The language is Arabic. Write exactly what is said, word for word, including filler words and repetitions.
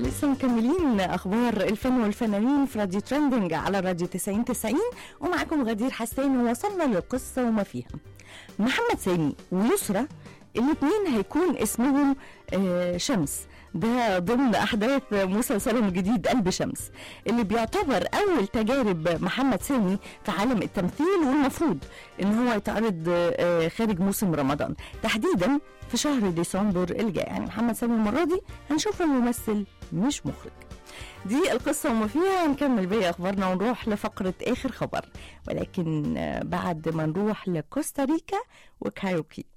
لسه مكملين اخبار الفن والفنانين في راديو ترندنج على راديو تسعين تسعين، ومعكم غدير حسان. ووصلنا للقصه وما فيها. محمد سامي ويسرى الاثنين هيكون اسمهم آه شمس، ده ضمن احداث مسلسلهم الجديد قلب شمس اللي بيعتبر اول تجارب محمد سامي في عالم التمثيل، والمفروض ان هو يتعرض آه خارج موسم رمضان تحديدا في شهر ديسمبر الجاي. يعني محمد سامي المره دي هنشوف الممثل مش مخرج. دي القصة وما فيها. نكمل بقى أخبارنا ونروح لفقرة آخر خبر، ولكن بعد ما نروح لكوستاريكا وكايروكي.